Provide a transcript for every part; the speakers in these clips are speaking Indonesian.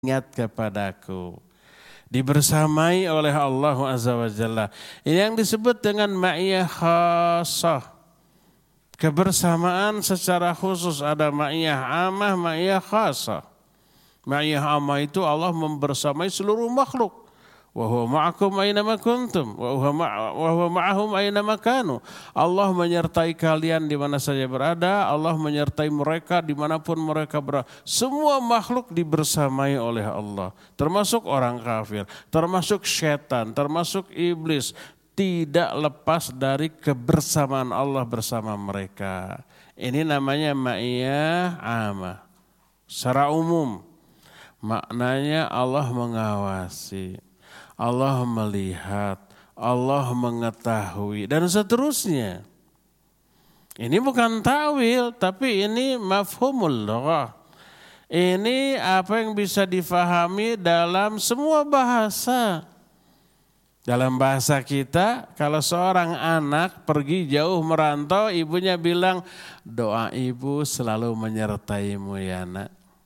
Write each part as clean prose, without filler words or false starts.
ingat kepadaku. Dibersamai oleh Allah Azza wa Jalla. Ini yang disebut dengan ma'iyah khassah. Kebersamaan secara khusus, ada ma'iyah amah, ma'iyah khassah. Ma'iyah amah itu Allah membersamai seluruh makhluk. Wa huwa ma'akum aynama kuntum wa huwa ma'ahum aynama kanu. Allah menyertai kalian di mana saja berada, Allah menyertai mereka dimanapun mereka berada. Semua makhluk dibersamai oleh Allah, termasuk orang kafir, termasuk setan, termasuk iblis, tidak lepas dari kebersamaan Allah bersama mereka. Ini namanya ma'iyah amah. Secara umum maknanya Allah mengawasi, Allah melihat, Allah mengetahui, dan seterusnya. Ini bukan ta'wil, tapi ini mafhumul lughah. Ini apa yang bisa difahami dalam semua bahasa. Dalam bahasa kita, kalau seorang anak pergi jauh merantau, ibunya bilang, doa ibu selalu menyertaimu ya nak.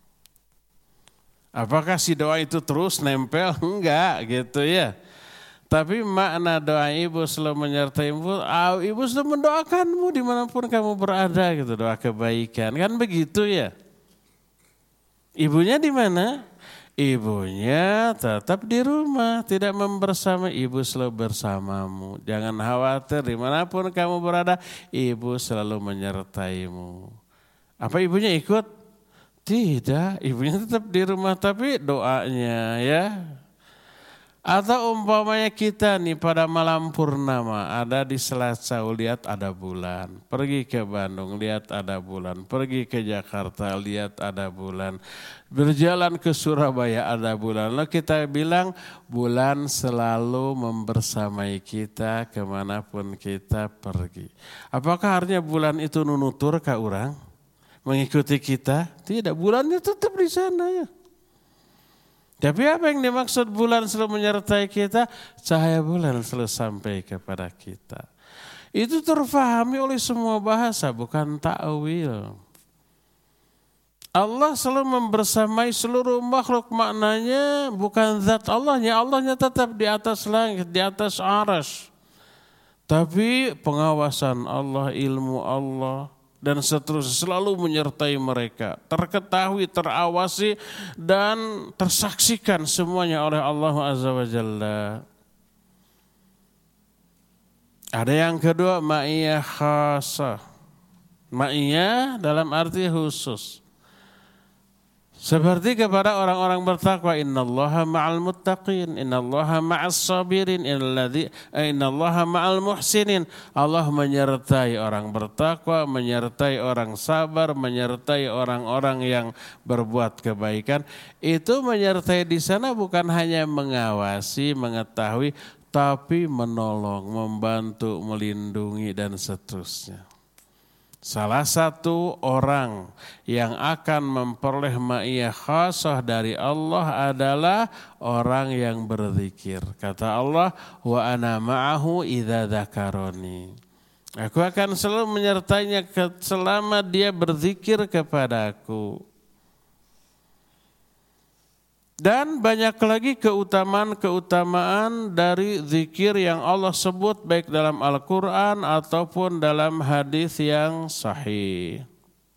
Apakah si doa itu terus nempel? Enggak gitu ya. Tapi makna doa ibu selalu menyertaimu, ibu selalu mendoakanmu dimanapun kamu berada gitu, doa kebaikan. Kan begitu ya. Ibunya di mana? Ibunya tetap di rumah, tidak membersamai. Ibu selalu bersamamu. Jangan khawatir dimanapun kamu berada, ibu selalu menyertaimu. Apa ibunya ikut? Tidak, ibunya tetap di rumah tapi doanya ya. Atau umpamanya kita nih pada malam purnama ada di Selasau lihat ada bulan. Pergi ke Bandung lihat ada bulan. Pergi ke Jakarta lihat ada bulan. Berjalan ke Surabaya ada bulan. Lalu kita bilang bulan selalu membersamai kita kemanapun kita pergi. Apakah artinya bulan itu nunutur ke orang? Mengikuti kita? Tidak, bulannya tetap di sana ya. Tapi apa yang dimaksud bulan selalu menyertai kita? Cahaya bulan selalu sampai kepada kita. Itu terfahami oleh semua bahasa, bukan ta'wil. Allah selalu membersamai seluruh makhluk, maknanya bukan zat Allahnya. Allahnya tetap di atas langit, di atas arsy. Tapi pengawasan Allah, ilmu Allah, dan seterusnya selalu menyertai mereka, terketahui, terawasi, dan tersaksikan semuanya oleh Allah Azza wa Jalla. Ada yang kedua, ma'iyah khassah. Ma'iyah dalam arti khusus. Seperti kepada orang-orang bertakwa, innallaha ma'al muttaqin, innallaha ma'as sabirin, innallaha ma'al muhsinin. Allah menyertai orang bertakwa, menyertai orang sabar, menyertai orang-orang yang berbuat kebaikan. Itu menyertai di sana bukan hanya mengawasi, mengetahui, tapi menolong, membantu, melindungi, dan seterusnya. Salah satu orang yang akan memperoleh ma'iyah khassah dari Allah adalah orang yang berzikir. Kata Allah, wa ana ma'ahu idza dzakaroni. Aku akan selalu menyertainya selama dia berzikir kepadaku. Dan banyak lagi keutamaan-keutamaan dari zikir yang Allah sebut baik dalam Al-Quran ataupun dalam hadis yang sahih.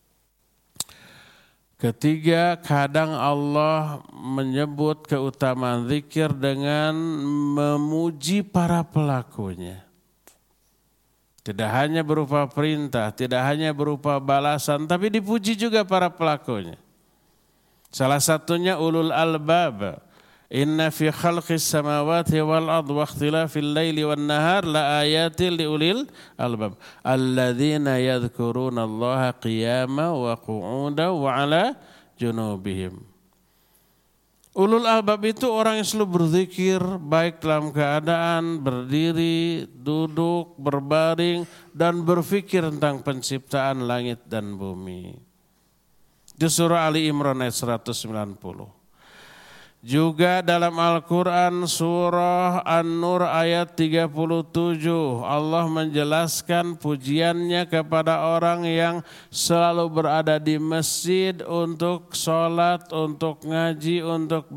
Ketiga, kadang Allah menyebut keutamaan zikir dengan memuji para pelakunya. Tidak hanya berupa perintah, tidak hanya berupa balasan, tapi dipuji juga para pelakunya. Salah satunya ulul albab. Inna fi khalqis samawati wal ard wa ikhtilafil laili wan nahar la ayatin li ulil albab. Alladzina yadhkuruna Allaha qiyama wa qu'udan wa ala junubihim. Ulul albab itu orang yang selalu berzikir baik dalam keadaan berdiri, duduk, berbaring, dan berfikir tentang penciptaan langit dan bumi. Di surah Ali Imran ayat 190. Juga dalam Al-Quran surah An-Nur ayat 37 Allah menjelaskan pujiannya kepada orang yang selalu berada di masjid untuk sholat, untuk ngaji, untuk